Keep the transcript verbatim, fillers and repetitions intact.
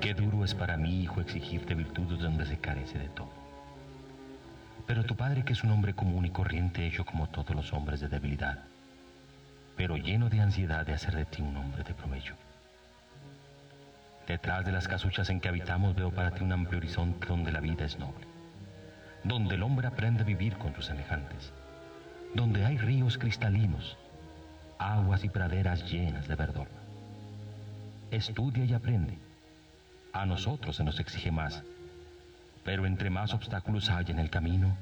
Qué duro es para mí, hijo, exigirte virtudes donde se carece de todo. Pero tu padre, que es un hombre común y corriente, hecho como todos los hombres de debilidad, pero lleno de ansiedad de hacer de ti un hombre de provecho. Detrás de las casuchas en que habitamos veo para ti un amplio horizonte donde la vida es noble, donde el hombre aprende a vivir con sus semejantes, donde hay ríos cristalinos, aguas y praderas llenas de verdor. Estudia y aprende. A nosotros se nos exige más, pero entre más obstáculos hay en el camino,